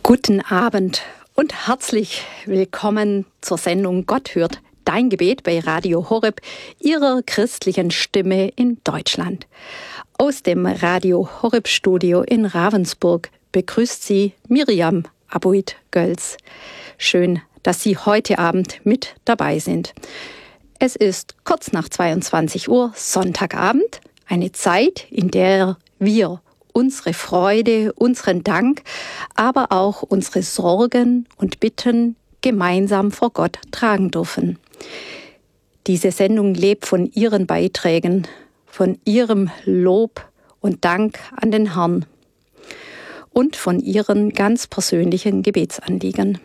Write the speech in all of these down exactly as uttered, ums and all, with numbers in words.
Guten Abend und herzlich willkommen zur Sendung Gott hört dein Gebet bei Radio Horeb, Ihrer christlichen Stimme in Deutschland. Aus dem Radio Horeb Studio in Ravensburg begrüßt Sie Miriam Aboid-Gölz. Schön, dass Sie heute Abend mit dabei sind. Es ist kurz nach zweiundzwanzig Uhr, Sonntagabend, eine Zeit, in der wir unsere Freude, unseren Dank, aber auch unsere Sorgen und Bitten gemeinsam vor Gott tragen dürfen. Diese Sendung lebt von Ihren Beiträgen, von Ihrem Lob und Dank an den Herrn und von Ihren ganz persönlichen Gebetsanliegen.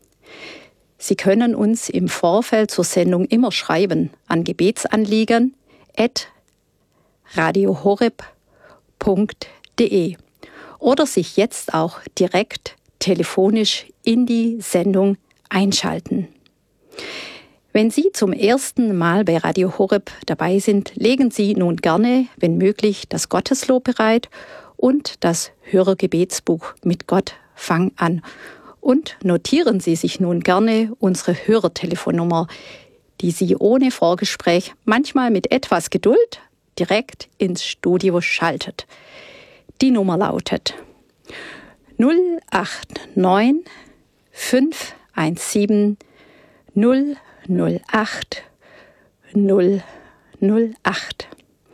Sie können uns im Vorfeld zur Sendung immer schreiben an gebetsanliegen at radiohoreb punkt de oder sich jetzt auch direkt telefonisch in die Sendung einschalten. Wenn Sie zum ersten Mal bei Radio Horeb dabei sind, legen Sie nun gerne, wenn möglich, das Gotteslob bereit und das Hörergebetsbuch mit Gott fang an. Und notieren Sie sich nun gerne unsere Hörertelefonnummer, die Sie ohne Vorgespräch, manchmal mit etwas Geduld, direkt ins Studio schaltet. Die Nummer lautet null acht neun fünf eins sieben null null acht null null acht.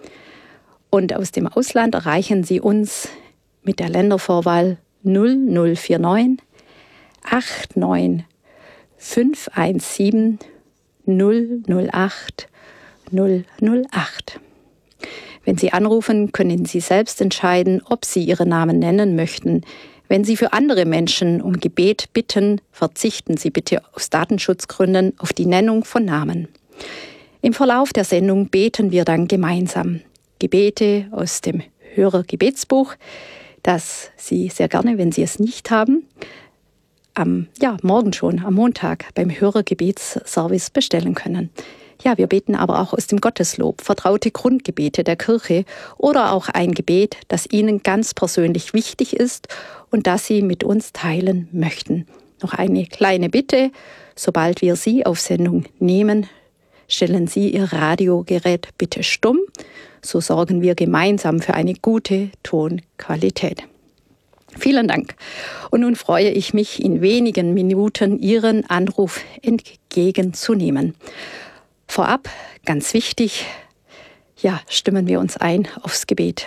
Und aus dem Ausland erreichen Sie uns mit der Ländervorwahl null null vier neun acht neun fünf eins sieben null null acht null null acht. Wenn Sie anrufen, können Sie selbst entscheiden, ob Sie Ihren Namen nennen möchten. Wenn Sie für andere Menschen um Gebet bitten, verzichten Sie bitte aus Datenschutzgründen auf die Nennung von Namen. Im Verlauf der Sendung beten wir dann gemeinsam Gebete aus dem Hörergebetsbuch, das Sie sehr gerne, wenn Sie es nicht haben, am ja, morgen schon, am Montag beim Hörergebetsservice bestellen können. Ja, wir beten aber auch aus dem Gotteslob, vertraute Grundgebete der Kirche oder auch ein Gebet, das Ihnen ganz persönlich wichtig ist und das Sie mit uns teilen möchten. Noch eine kleine Bitte: Sobald wir Sie auf Sendung nehmen, stellen Sie Ihr Radiogerät bitte stumm. So sorgen wir gemeinsam für eine gute Tonqualität. Vielen Dank. Und nun freue ich mich, in wenigen Minuten Ihren Anruf entgegenzunehmen. Vorab, ganz wichtig, ja, stimmen wir uns ein aufs Gebet.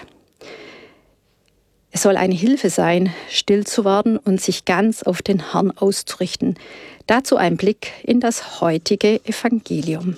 Es soll eine Hilfe sein, still zu werden und sich ganz auf den Herrn auszurichten. Dazu ein Blick in das heutige Evangelium.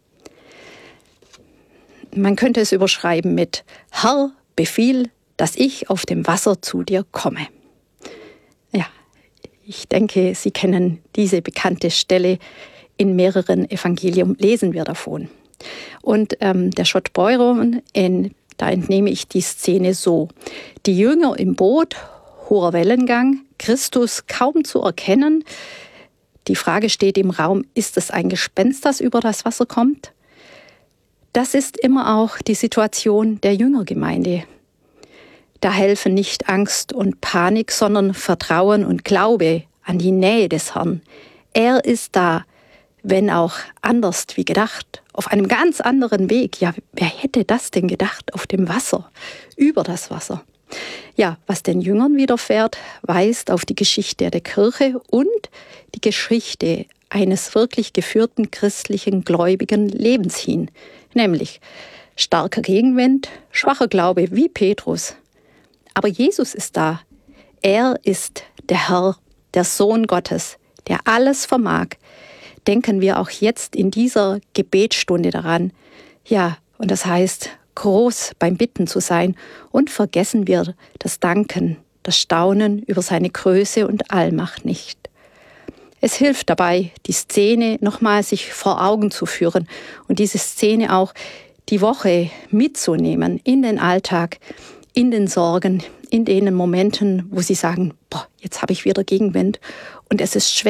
Man könnte es überschreiben mit: Herr, befiehl, dass ich auf dem Wasser zu dir komme. Ja, ich denke, Sie kennen diese bekannte Stelle. In mehreren Evangelien lesen wir davon. Und ähm, der Schott Beuron, in, da entnehme ich die Szene so: Die Jünger im Boot, hoher Wellengang, Christus kaum zu erkennen. Die Frage steht im Raum: Ist es ein Gespenst, das über das Wasser kommt? Das ist immer auch die Situation der Jüngergemeinde. Da helfen nicht Angst und Panik, sondern Vertrauen und Glaube an die Nähe des Herrn. Er ist da, wenn auch anders wie gedacht, auf einem ganz anderen Weg. Ja, wer hätte das denn gedacht? Auf dem Wasser, über das Wasser. Ja, was den Jüngern widerfährt, weist auf die Geschichte der Kirche und die Geschichte eines wirklich geführten christlichen gläubigen Lebens hin. Nämlich starker Gegenwind, schwacher Glaube wie Petrus. Aber Jesus ist da. Er ist der Herr, der Sohn Gottes, der alles vermag. Denken wir auch jetzt in dieser Gebetsstunde daran. Ja, und das heißt, groß beim Bitten zu sein, und vergessen wir das Danken, das Staunen über seine Größe und Allmacht nicht. Es hilft dabei, die Szene nochmal sich vor Augen zu führen und diese Szene auch die Woche mitzunehmen in den Alltag, in den Sorgen, in den Momenten, wo Sie sagen, boah, jetzt habe ich wieder Gegenwind und es ist schwer.